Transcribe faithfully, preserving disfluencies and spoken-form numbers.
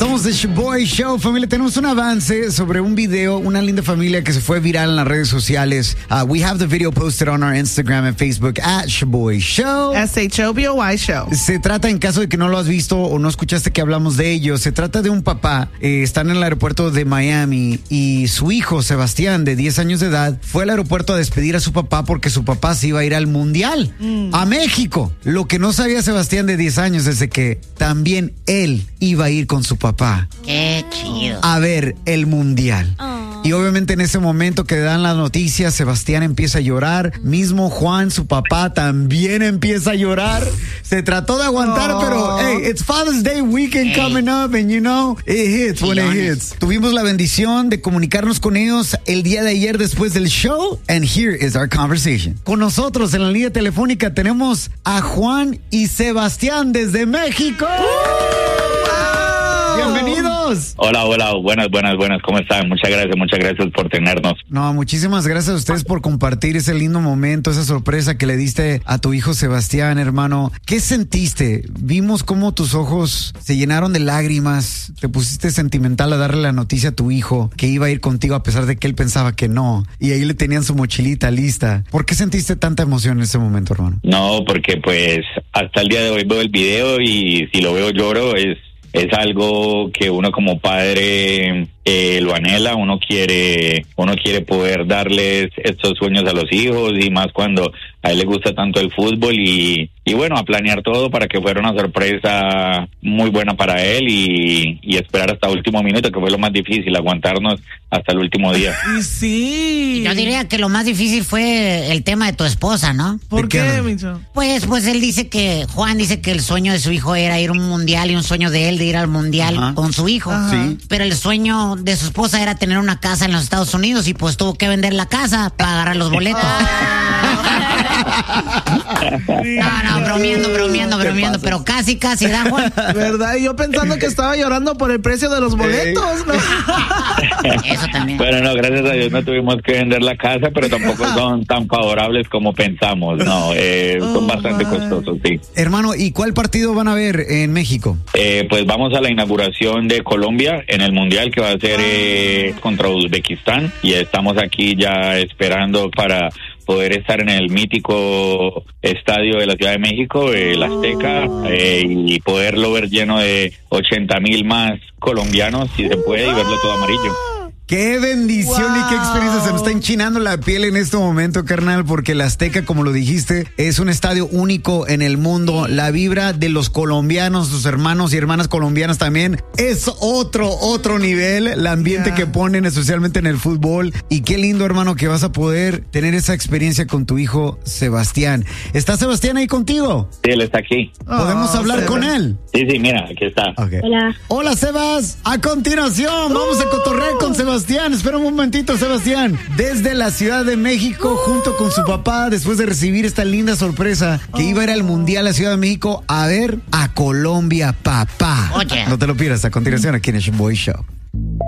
Somos The Shoboy Show, familia. Tenemos un avance sobre un video, una linda familia que se fue viral en las redes sociales. Uh, we have the video posted on our Instagram and Facebook at Shoboy Show. S H O B O Y Show. Se trata, en caso de que no lo has visto o no escuchaste que hablamos de ello, se trata de un papá. Eh, están en el aeropuerto de Miami y su hijo, Sebastián, de diez años de edad, fue al aeropuerto a despedir a su papá porque su papá se iba a ir al Mundial, mm. a México. Lo que no sabía Sebastián de diez años es de que también él iba a ir con su papá. Qué chido. A ver el Mundial. Oh. Y obviamente en ese momento que dan las noticias, Sebastián empieza a llorar. Mismo Juan, su papá, también empieza a llorar. Se trató de aguantar, oh. pero hey, it's Father's Day weekend hey. coming up and you know, it hits when it hits. Tuvimos la bendición de comunicarnos con ellos el día de ayer después del show and here is our conversation. Con nosotros en la línea telefónica tenemos a Juan y Sebastián desde México. ¡Bienvenidos! Hola, hola, buenas, buenas, buenas, ¿cómo están? Muchas gracias, muchas gracias por tenernos. No, muchísimas gracias a ustedes por compartir ese lindo momento, esa sorpresa que le diste a tu hijo Sebastián, hermano. ¿Qué sentiste? Vimos cómo tus ojos se llenaron de lágrimas, te pusiste sentimental a darle la noticia a tu hijo que iba a ir contigo a pesar de que él pensaba que no, y ahí le tenían su mochilita lista. ¿Por qué sentiste tanta emoción en ese momento, hermano? No, porque pues hasta el día de hoy veo el video y si lo veo lloro, es Es algo que uno como padre eh, lo anhela, uno quiere uno quiere poder darles estos sueños a los hijos y más cuando a él le gusta tanto el fútbol y, y bueno, a planear todo para que fuera una sorpresa muy buena para él y, y esperar hasta el último minuto, que fue lo más difícil, aguantarnos hasta el último día. Y sí. Yo diría que lo más difícil fue el tema de tu esposa, ¿no? ¿Por qué, Micho? Pues, pues él dice que, Juan dice que el sueño de su hijo era ir a un mundial y un sueño de él de ir al mundial Ajá. con su hijo. Sí. Pero el sueño de su esposa era tener una casa en los Estados Unidos y pues tuvo que vender la casa para agarrar los boletos. No, no, bromeando, bromeando, bromeando, pero casi, casi, ¿da, Juan? ¿Verdad? Y yo pensando que estaba llorando por el precio de los boletos, ¿no? Eso también. Bueno, no, gracias a Dios no tuvimos que vender la casa, pero tampoco son tan favorables como pensamos, no, eh, oh, son bastante my. costosos, sí. Hermano, ¿y cuál partido van a ver en México? Eh, pues vamos a la inauguración de Colombia en el Mundial que va a ser eh, contra Uzbekistán y estamos aquí ya esperando para poder estar en el mítico estadio de la Ciudad de México, el Azteca, eh, y poderlo ver lleno de ochenta mil más colombianos, si se puede, y verlo todo amarillo. ¡Qué bendición wow. y qué experiencia! Se me está enchinando la piel en este momento, carnal, porque el Azteca, como lo dijiste, es un estadio único en el mundo. La vibra de los colombianos, sus hermanos y hermanas colombianas también, es otro, otro nivel. El ambiente yeah. que ponen, especialmente en el fútbol. Y qué lindo, hermano, que vas a poder tener esa experiencia con tu hijo Sebastián. ¿Está Sebastián ahí contigo? Sí, él está aquí. ¿Podemos oh, hablar Seba. con él? Sí, sí, mira, aquí está. Okay. Hola. Hola, Sebas. A continuación, vamos a cotorrear con Sebastián. Espera un momentito, Sebastián. Desde la Ciudad de México, junto con su papá, después de recibir esta linda sorpresa que iba a ir al Mundial a la Ciudad de México a ver a Colombia, papá. Oye. No te lo pierdas, a continuación aquí en el Shoboy Show.